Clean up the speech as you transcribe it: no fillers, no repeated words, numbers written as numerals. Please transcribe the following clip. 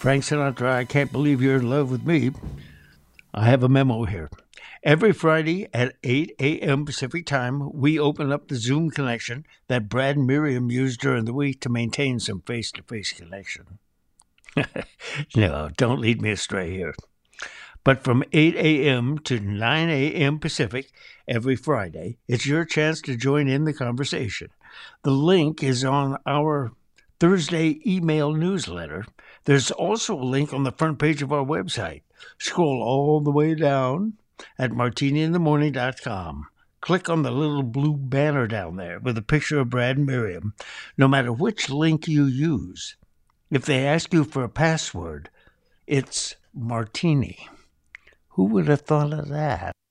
Frank Sinatra, I can't believe you're in love with me. I have a memo here. Every Friday at 8 a.m. Pacific Time, we open up the Zoom connection that Brad and Miriam use during the week to maintain some face-to-face connection. No, don't lead me astray here. But from 8 a.m. to 9 a.m. Pacific every Friday, it's your chance to join in the conversation. The link is on our Thursday email newsletter. There's also a link on the front page of our website. Scroll all the way down at martiniinthemorning.com. Click on the little blue banner down there with a picture of Brad and Miriam, no matter which link you use. If they ask you for a password, it's Martini. Who would have thought of that?